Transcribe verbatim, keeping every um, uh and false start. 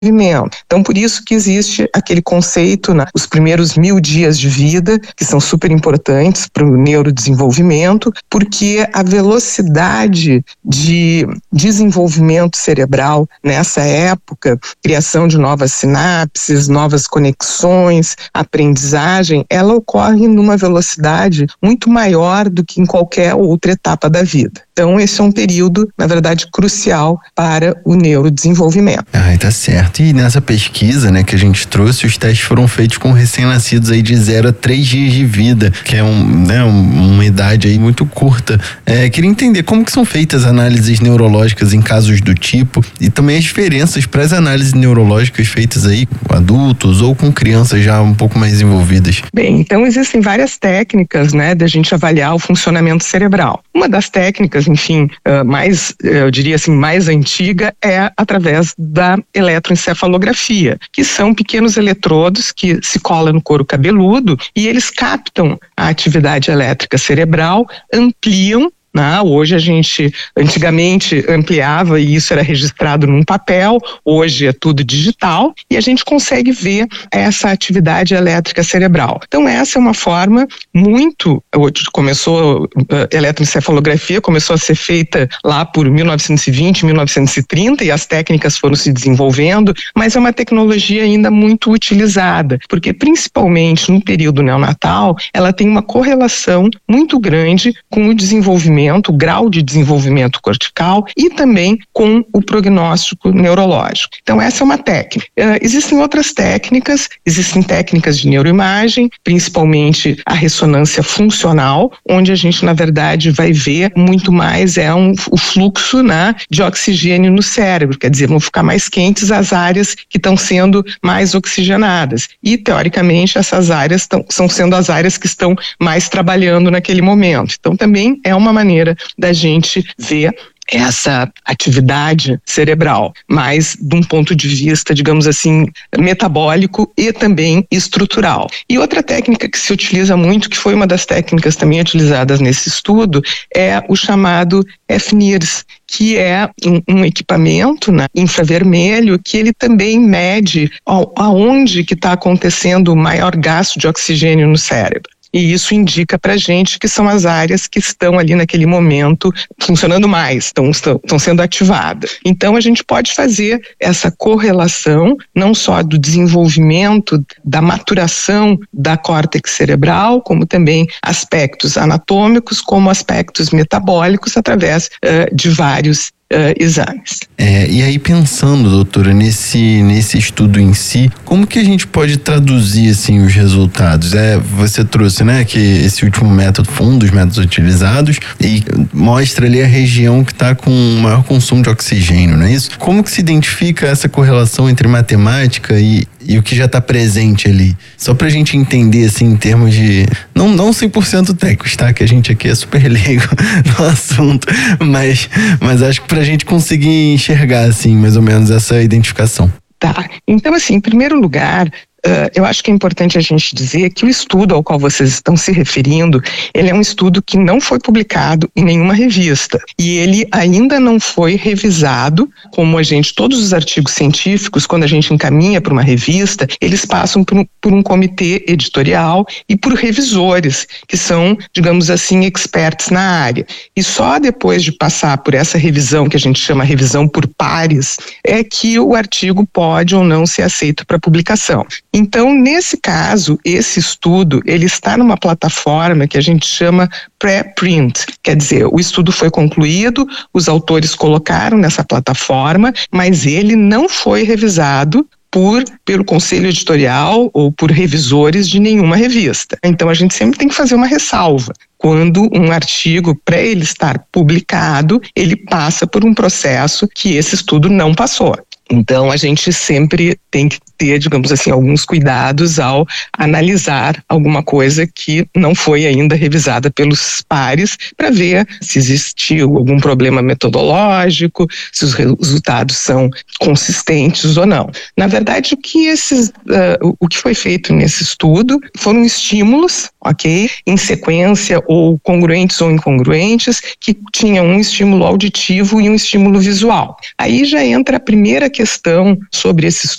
Então, por isso que existe aquele conceito, né, os primeiros mil dias de vida, que são super importantes para o neurodesenvolvimento, porque a velocidade de desenvolvimento cerebral nessa época, criação de novas sinapses, novas conexões, aprendizagem, ela ocorre numa velocidade muito maior do que em qualquer outra etapa da vida. Então, esse é um período, na verdade, crucial para o neurodesenvolvimento. Ah, tá certo. E nessa pesquisa, né, que a gente trouxe, os testes foram feitos com recém-nascidos aí de zero a três dias de vida, que é um, né, uma idade aí muito curta. É, queria entender como que são feitas análises neurológicas em casos do tipo e também as diferenças para as análises neurológicas feitas aí com adultos ou com crianças já um pouco mais envolvidas. Bem, então existem várias técnicas, né, da gente avaliar o funcionamento cerebral. Uma das técnicas, enfim, uh, mais, eu diria assim, mais antiga é através da eletroencefalografia, que são pequenos eletrodos que se colam no couro cabeludo e eles captam a atividade elétrica cerebral, ampliam. Não, hoje a gente, antigamente ampliava e isso era registrado num papel, hoje é tudo digital e a gente consegue ver essa atividade elétrica cerebral. Então essa é uma forma muito, começou, a eletroencefalografia começou a ser feita lá por mil novecentos e vinte, mil novecentos e trinta e as técnicas foram se desenvolvendo, mas é uma tecnologia ainda muito utilizada, porque principalmente no período neonatal, ela tem uma correlação muito grande com o desenvolvimento, o grau de desenvolvimento cortical e também com o prognóstico neurológico. Então essa é uma técnica. Uh, existem outras técnicas, existem técnicas de neuroimagem, principalmente a ressonância funcional, onde a gente na verdade vai ver muito mais é um, o fluxo, né, de oxigênio no cérebro, quer dizer, vão ficar mais quentes as áreas que estão sendo mais oxigenadas e teoricamente essas áreas tão, são sendo as áreas que estão mais trabalhando naquele momento. Então também é uma maneira da gente ver essa atividade cerebral, mas de um ponto de vista, digamos assim, metabólico e também estrutural. E outra técnica que se utiliza muito, que foi uma das técnicas também utilizadas nesse estudo, é o chamado F N I R S, que é um, um equipamento, né, infravermelho, que ele também mede aonde que está acontecendo o maior gasto de oxigênio no cérebro. E isso indica pra gente que são as áreas que estão ali naquele momento funcionando mais, estão, estão, estão sendo ativadas. Então a gente pode fazer essa correlação não só do desenvolvimento, da maturação da córtex cerebral, como também aspectos anatômicos, como aspectos metabólicos através uh, de vários Uh, exames. É, e aí pensando, doutora, nesse, nesse estudo em si, como que a gente pode traduzir assim os resultados? É, você trouxe, né, que esse último método foi um dos métodos utilizados e mostra ali a região que está com maior consumo de oxigênio, não é isso? Como que se identifica essa correlação entre matemática e, e o que já está presente ali? Só pra gente entender, assim, em termos de... Não, não cem por cento técnicos, tá? Que a gente aqui é super leigo no assunto, mas, mas acho que pra gente conseguir enxergar, assim, mais ou menos essa identificação. Tá, então assim, em primeiro lugar, Uh, eu acho que é importante a gente dizer que o estudo ao qual vocês estão se referindo, ele é um estudo que não foi publicado em nenhuma revista e ele ainda não foi revisado, como a gente, todos os artigos científicos, quando a gente encaminha para uma revista, eles passam por um, por um comitê editorial e por revisores, que são, digamos assim, experts na área. E só depois de passar por essa revisão, que a gente chama revisão por pares, é que o artigo pode ou não ser aceito para publicação. Então, nesse caso, esse estudo, ele está numa plataforma que a gente chama pré-print, quer dizer, o estudo foi concluído, os autores colocaram nessa plataforma, mas ele não foi revisado por, pelo conselho editorial ou por revisores de nenhuma revista. Então, a gente sempre tem que fazer uma ressalva. Quando um artigo, para ele estar publicado, ele passa por um processo que esse estudo não passou. Então, a gente sempre tem que ter, digamos assim, alguns cuidados ao analisar alguma coisa que não foi ainda revisada pelos pares para ver se existiu algum problema metodológico, se os resultados são consistentes ou não. Na verdade, o que, esses, uh, o que foi feito nesse estudo foram estímulos ok? Em sequência ou congruentes ou incongruentes, que tinham um estímulo auditivo e um estímulo visual. Aí já entra a primeira questão sobre esses